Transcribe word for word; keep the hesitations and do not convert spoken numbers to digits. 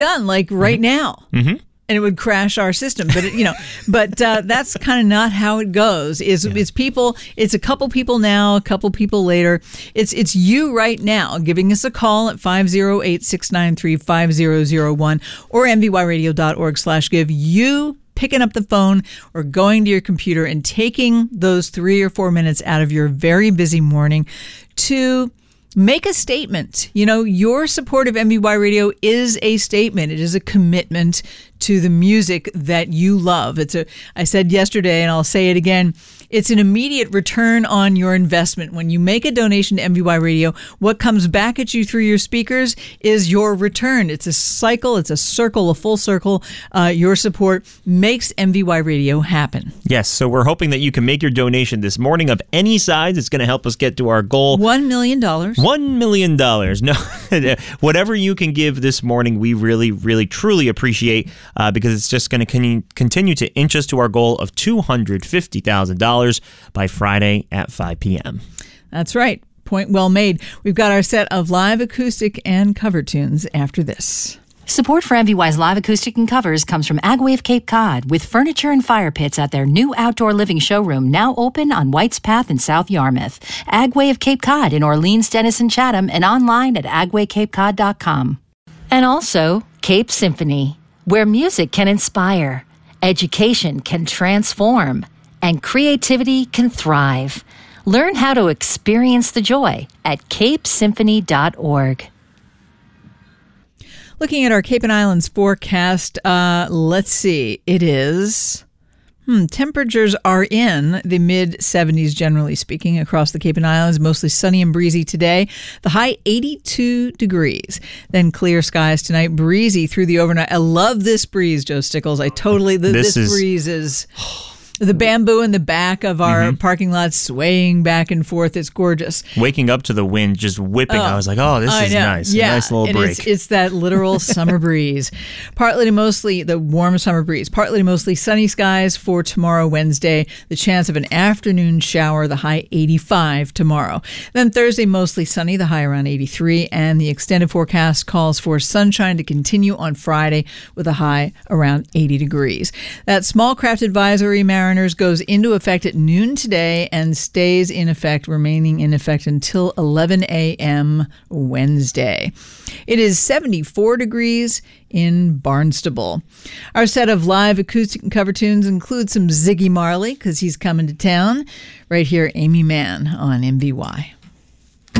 done, like right mm-hmm. now. Mm-hmm. And it would crash our system, but it, you know, but uh, that's kind of not how it goes. Is yeah. it's people? It's a couple people now, a couple people later. It's it's you right now giving us a call at five zero eight, six nine three, five zero zero one or m v y radio dot org slash give. You picking up the phone or going to your computer and taking those three or four minutes out of your very busy morning to make a statement. You know, your support of M V Y Radio is a statement. It is a commitment to the music that you love. It's a, I said yesterday, and I'll say it again, it's an immediate return on your investment. When you make a donation to M V Y Radio, what comes back at you through your speakers is your return. It's a cycle. It's a circle, a full circle. Uh, your support makes M V Y Radio happen. Yes, so we're hoping that you can make your donation this morning of any size. It's going to help us get to our goal. One million dollars. One million dollars. No, whatever you can give this morning, we really, really, truly appreciate uh, because it's just going to con- continue to inch us to our goal of two hundred fifty thousand dollars by Friday at five p.m. That's right. Point well made. We've got our set of live acoustic and cover tunes after this. Support for M V Y's live acoustic and covers comes from Agway Cape Cod, with furniture and fire pits at their new outdoor living showroom, now open on White's Path in South Yarmouth. Agway of Cape Cod in Orleans, Denison, Chatham, and online at agway cape cod dot com. And also Cape Symphony, where music can inspire, education can transform, and creativity can thrive. Learn how to experience the joy at cape symphony dot org. Looking at our Cape and Islands forecast, uh, let's see. It is, hmm, temperatures are in the mid seventies, generally speaking, across the Cape and Islands. Mostly sunny and breezy today. The high eighty-two degrees. Then clear skies tonight, breezy through the overnight. I love this breeze, Joe Stickles. I totally, the, this, this is, breeze is... The bamboo in the back of our mm-hmm. parking lot swaying back and forth. It's gorgeous. Waking up to the wind just whipping. Oh, I was like, oh, this I is know. nice. Yeah. A nice little and break. It's, it's that literal summer breeze. Partly to mostly the warm summer breeze. Partly to mostly sunny skies for tomorrow, Wednesday. The chance of an afternoon shower, the high eighty-five tomorrow. Then Thursday, mostly sunny, the high around eighty-three. And the extended forecast calls for sunshine to continue on Friday with a high around eighty degrees. That small craft advisory, mariners, goes into effect at noon today and stays in effect, remaining in effect until eleven a.m. Wednesday. It is seventy-four degrees in Barnstable. Our set of live acoustic and cover tunes includes some Ziggy Marley, because he's coming to town. Right here, Amy Mann on M V Y.